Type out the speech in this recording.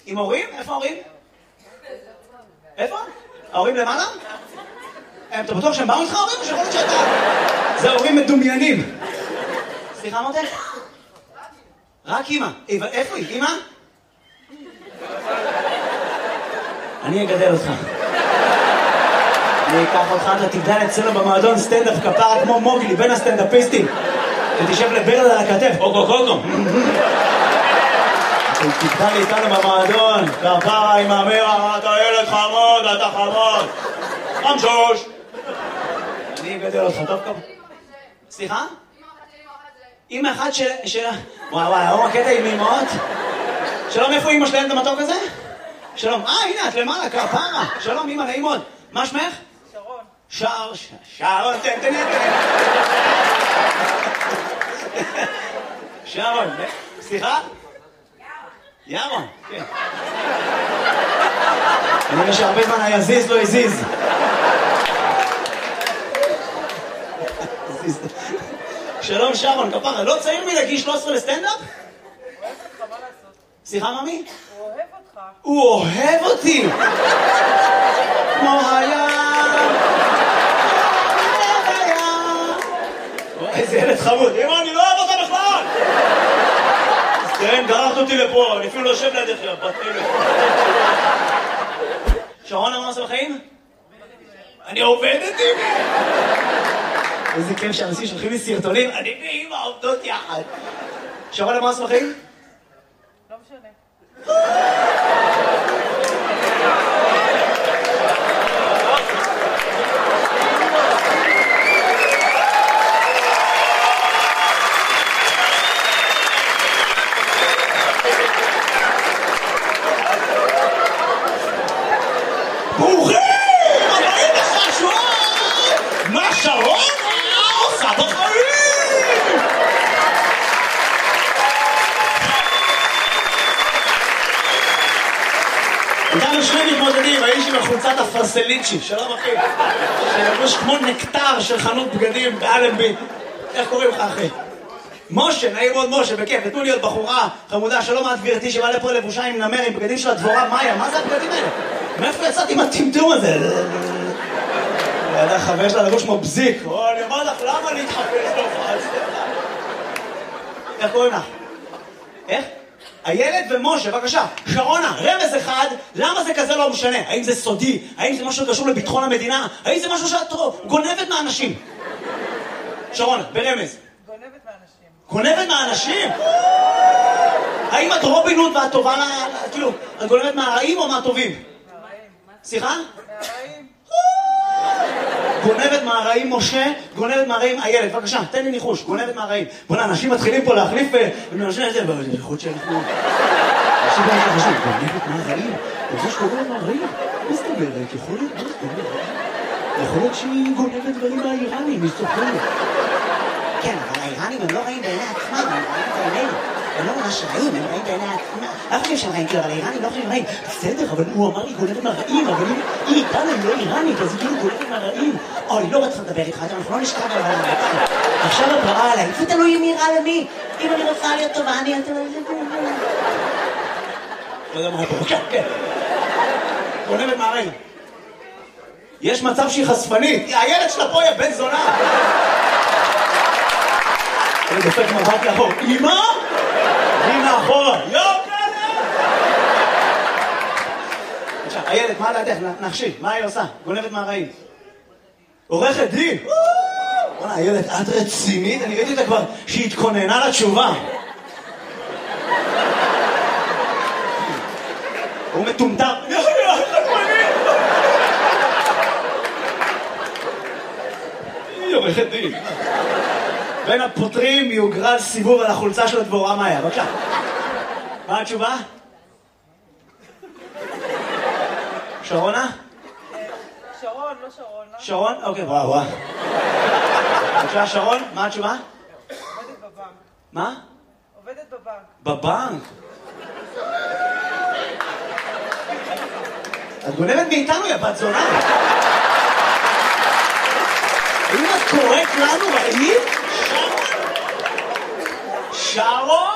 עם הורים? איפה ההורים? איפה? ההורים למעלה? אתה בטוח שהם באו איתך ההורים או שיכול להיות שאתה? זה הורים מדומיינים. סליחה מותק? רק אמא. איפה היא? אמא? אני אגדל אותך. אני אקח אותך, אתה תגדל אצלנו במועדון סטנדאפ כפרה כמו מוגלי, בין הסטנדאפיסטים. ותשב לברד על הכתף, אוקו. תגדל איתנו במועדון, כפרה עם אמרה, אתה ילד חמוד, אתה חמוד. חמשוש. אני אגדל אותך, טוב כמה. סליחה? אמא אחת של... וואי, הוא הקטע עם אמאות? שלום, איפה אמא שלהם את המתוק הזה? שלום, הנה, את למעלה, כפרה. שלום, אמא, נעים מאוד. מה שמך? שרון, תן. שרון, סליחה? ירון, כן. אני רואה שהרבה זמן היזיז לא הזיז. שלום שרון, כפרה, לא צעיר מלגיל 13 לסטנדאפ? הוא אוהב אותך, מה לעשות? סליחה, ממי? הוא אוהב אותך. הוא אוהב אותי! כמו הים! איזה ילד חמוד. אמא, אני לא אוהב אותה בכלל! אז תראה, גררת אותי לפה, אני אפילו לא יושב לידך, בת אלה. שרון, מה עושה בחיים? אני עובדת עם אמא! איזה כיף שאנשים שולחים לי סרטונים, אני ואמא עובדות יחד. שרון, מה עושה בחיים? לא משנה. ברוכים! הבאים לחשון! מה שרון עושה בחיים? איתנו שני מתמודדים, האיש עם החולצת הפרסליצ'י, שלום אחי, שלבוש כמו נקטר של חנות בגדים באלנבי. איך קוראים לך אחי? משה, נעים מאוד משה, בכיף, נתנו לי עוד בחורה חמודה, שלום את גברתי שבא לפה לבושה עם נמר עם בגדים של הדבורה מאיה, מה זה הבגדים האלה? מאיפה יצאתי עם הטמטום הזה? ידע חבר שלה לבוש כמו בזיק, אני אומר לך, למה להתחפש לו? איך קוראים לך? איך? הילד ומשה, בבקשה. שרונה, רמז אחד, למה זה כזה לא משנה? האם זה סודי? האם זה משהו קשור לביטחון המדינה? האם זה משהו שאת גונבת מהאנשים? שרונה, ברמז. גונבת מהאנשים? האם את רובין הוד ואת טובה כאילו, את גונבת מהרעים או מהטובים? מהרעים. סליחה? מהרעים. גונבת מהרעים משה, גונבת מהרעים הילד, בבקשה, תן לי ניחוש, גונבת מהרעים. בוא'נה, אנשים מתחילים פה להחליף ומאנשים את זה, יכול להיות שאנחנו... אנשים לא חשוב, גונבת מהרעים? זה שגונבת מהרעים? מה זאת אומרת? יכול להיות, מה זאת אומרת? יכול להיות שהיא גונבת דברים מהאיראנים, היא סוחרת. כן, אבל האיראנים הם לא רעים בעיני עצמם, הם רעים בעינינו. הם לא ממש רעים, הם רעים בעיני עצמם. אף אחד שהם רעים, אבל האיראנים לא חושבים רעים. בסדר, אבל הוא אמר לי גונבת מהרעים, אבל היא איתנו, היא לא איראנית, אז היא כאילו גונבת מהרעים. אוי, לא רצה לדבר איתך, אנחנו לא נשכב על הרעים. עכשיו את רעה עליי, זה תלוי מי רע למי. אם אני רוצה להיות טובה, אני... לא יודע מה פה, כן. גונבת מהרעים. יש מצב שהיא חשפנית. הילד שלה פה, בן זונה. אני דופק מבט לאחור. אמא? אמא אחורה. עכשיו, הילד, מה לידך? נחשי, מה היא עושה? גונבת מהרעים. עורכת דין. בוא'נה, הילד, את רצינית? אני ראיתי אותה כבר שהיא התכוננה לתשובה. הוא מטומטם. היא עורכת דין. בין הפותרים יוגרל סיבוב על החולצה של הדבורה מאיה. בבקשה. מה התשובה? שרונה? שרון, לא שרון. שרון? אוקיי, וואו. בבקשה, שרון, מה התשובה? עובדת בבנק. מה? עובדת בבנק. בבנק? את גונבת מאיתנו, יא בת זונה. האם את קוראת לנו רעים? שרון?